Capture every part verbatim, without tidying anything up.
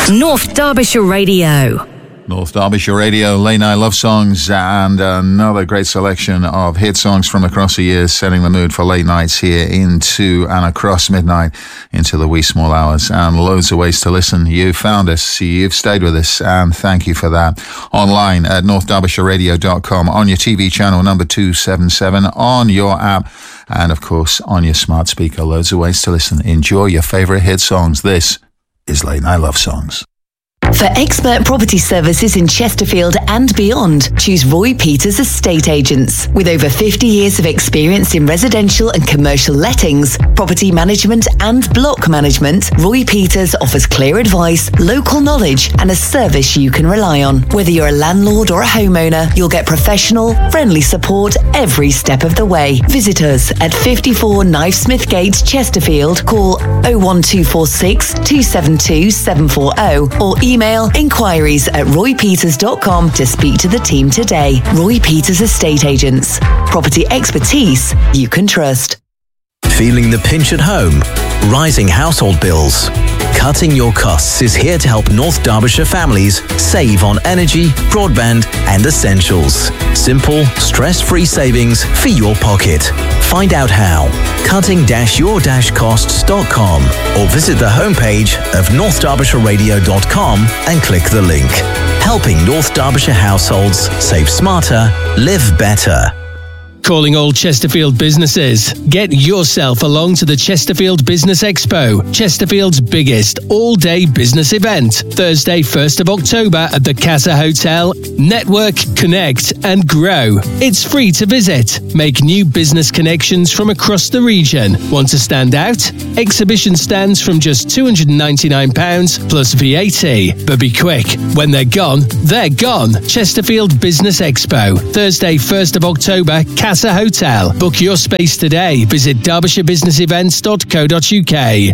North Derbyshire Radio. North Derbyshire Radio, late night love songs, and another great selection of hit songs from across the years, setting the mood for late nights here into and across midnight into the wee small hours, and loads of ways to listen. You found us, you've stayed with us, and thank you for that. Online at north derbyshire radio dot com, on your T V channel number two seventy-seven, on your app, and of course on your smart speaker. Loads of ways to listen. Enjoy your favourite hit songs. This is Late Night Love Songs. For expert property services in Chesterfield and beyond, choose Roy Peters Estate Agents. With over fifty years of experience in residential and commercial lettings, property management and block management, Roy Peters offers clear advice, local knowledge and a service you can rely on. Whether you're a landlord or a homeowner, you'll get professional, friendly support every step of the way. Visit us at fifty-four Knivesmith Gate, Chesterfield. Call oh one two four six, two seven two, seven four oh or email inquiries at roy peters dot com to speak to the team today. Roy Peters Estate Agents. Property expertise you can trust. Feeling the pinch at home? Rising household bills? Cutting your costs is here to help North Derbyshire families save on energy, broadband and essentials. Simple, stress-free savings for your pocket. Find out how. cutting your costs dot com or visit the homepage of north derbyshire radio dot com and click the link. Helping North Derbyshire households save smarter, live better. Calling all Chesterfield businesses. Get yourself along to the Chesterfield Business Expo, Chesterfield's biggest all-day business event. Thursday, first of October at the Casa Hotel. Network, connect and grow. It's free to visit. Make new business connections from across the region. Want to stand out? Exhibition stands from just two hundred ninety-nine pounds plus V A T. But be quick. When they're gone, they're gone. Chesterfield Business Expo, Thursday, first of October, Casa Hotel. Book your space today. Visit derbyshire business events dot co dot uk.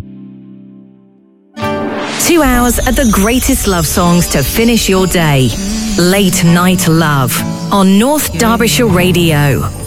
Two hours at the greatest love songs to finish your day. Late Night Love on North Derbyshire Radio.